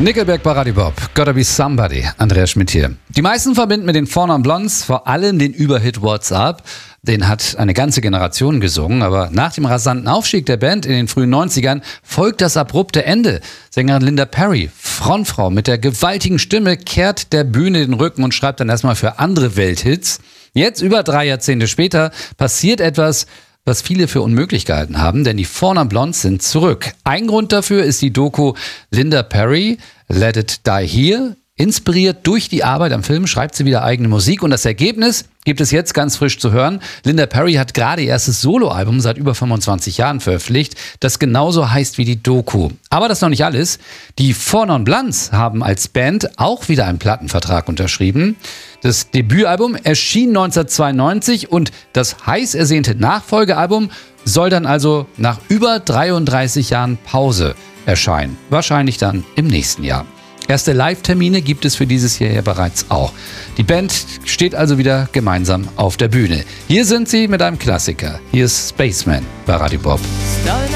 Nickelback bei Radio Bob, Gotta Be Somebody, Andreas Schmidt hier. Die meisten verbinden mit den Four Non Blondes vor allem den Überhit What's Up. Den hat eine ganze Generation gesungen, aber nach dem rasanten Aufstieg der Band in den frühen 90ern folgt das abrupte Ende. Sängerin Linda Perry, Frontfrau mit der gewaltigen Stimme, kehrt der Bühne den Rücken und schreibt dann erstmal für andere Welthits. Jetzt, über 3 Jahrzehnte später, passiert etwas, was viele für unmöglich gehalten haben, denn die Four Non Blondes sind zurück. Ein Grund dafür ist die Doku Linda Perry, Let It Die Here. Inspiriert durch die Arbeit am Film schreibt sie wieder eigene Musik und das Ergebnis gibt es jetzt ganz frisch zu hören. Linda Perry hat gerade ihr erstes Soloalbum seit über 25 Jahren veröffentlicht, das genauso heißt wie die Doku. Aber das ist noch nicht alles. Die Four Non Blondes haben als Band auch wieder einen Plattenvertrag unterschrieben. Das Debütalbum erschien 1992 und das heiß ersehnte Nachfolgealbum soll dann also nach über 33 Jahren Pause erscheinen. Wahrscheinlich dann im nächsten Jahr. Erste Live-Termine gibt es für dieses Jahr ja bereits auch. Die Band steht also wieder gemeinsam auf der Bühne. Hier sind sie mit einem Klassiker. Hier ist Spaceman bei Radio Bob.